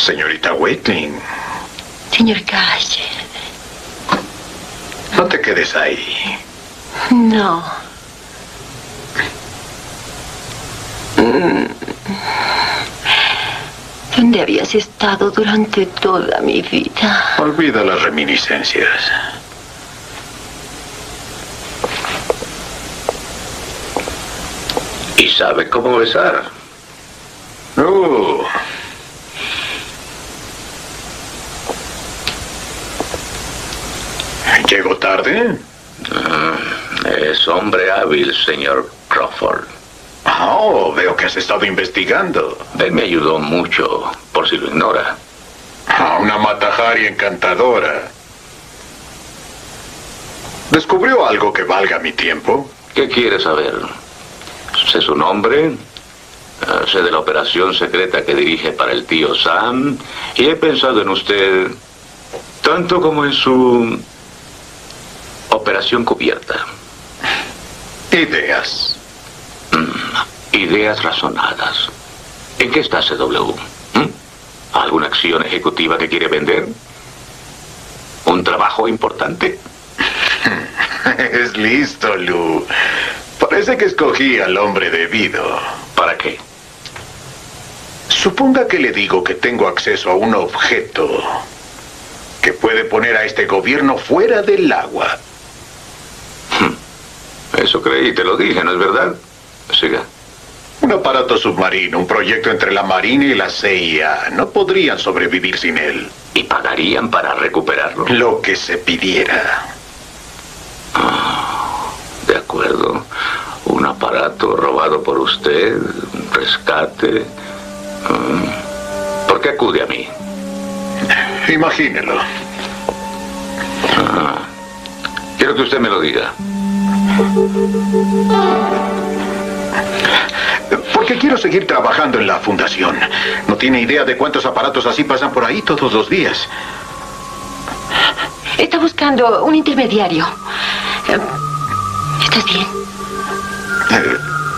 Señorita Waitling. Señor Cash. No te quedes ahí. No. ¿Dónde habías estado durante toda mi vida? Olvida las reminiscencias. ¿Y sabe cómo besar? ¿Llegó tarde? Es hombre hábil, señor Crawford. Oh, veo que has estado investigando. Él me ayudó mucho, por si lo ignora. Una Mata-Hari encantadora. ¿Descubrió algo que valga mi tiempo? ¿Qué quiere saber? Sé su nombre, sé de la operación secreta que dirige para el tío Sam, y he pensado en usted tanto como en su operación cubierta. Ideas. Ideas razonadas. ¿En qué está CW? ¿Alguna acción ejecutiva que quiere vender? ¿Un trabajo importante? Es listo, Lou. Parece que escogí al hombre debido. ¿Para qué? Suponga que le digo que tengo acceso a un objeto que puede poner a este gobierno fuera del agua. Eso creí, te lo dije, ¿no es verdad? Siga. Un aparato submarino, un proyecto entre la Marina y la CIA. No podrían sobrevivir sin él. ¿Y pagarían para recuperarlo? Lo que se pidiera. De acuerdo. Un aparato robado por usted, un rescate. ¿Por qué acude a mí? Imagínelo. Quiero que usted me lo diga. Porque quiero seguir trabajando en la fundación. No tiene idea de cuántos aparatos así pasan por ahí todos los días. Está buscando un intermediario. ¿Estás bien?